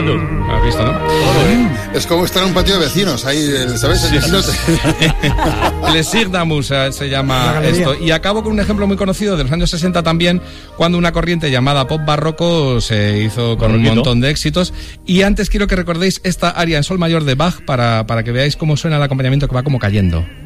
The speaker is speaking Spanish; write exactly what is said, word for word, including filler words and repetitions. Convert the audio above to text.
Todo. ¿Has visto, no? Todo, ¿eh? Es como estar en un patio de vecinos, ahí, ¿sabes? El vecino te- Plaisir d'amour se llama esto. Y acabo con un ejemplo muy conocido de los años sesenta también, cuando una corriente llamada pop barroco se hizo con un Barroquito. montón de éxitos. Y antes quiero que recordéis esta aria en sol mayor de Bach para, para que veáis cómo suena el acompañamiento, que va como cayendo.